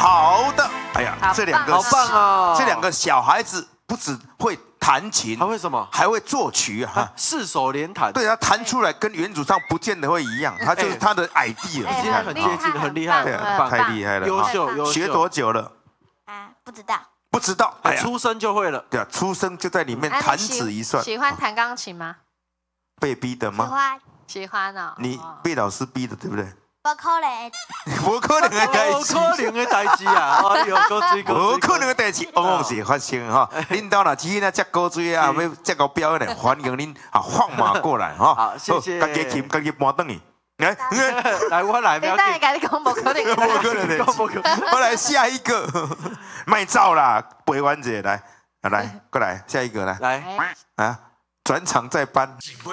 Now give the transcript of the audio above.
好的，哎呀，这两个好棒哦！ 这两个小孩子不只会弹琴， 还会什么？ 还会作曲啊！ 四手联弹。 对，他弹出来跟原主唱不见得会一样，他就是他的 idea， 今天很接近，很厉害， 对很棒， 太厉害了， 优秀优秀。 学多久了？ 不知道。 不知道，哎呀， 出生就会了。 对啊，出生就在里面弹指一算。 喜欢弹钢琴吗？ 被逼的吗？ 喜欢哦。 你被老师逼的，对不对？ 不可能， 不可能的代志， 不可能的代志啊！哎呦，高追不可能的代志，往往是发生哈。领导啦，今天这高追啊，要这个表演，欢迎您啊放马过来哈。 好，谢谢。 家己琴，家己搬等去。 来，我来， 你等下跟你讲，不可能， 不可能的。我来下一个，卖照啦，陪完者来，来过来下一个来来啊，转场再搬。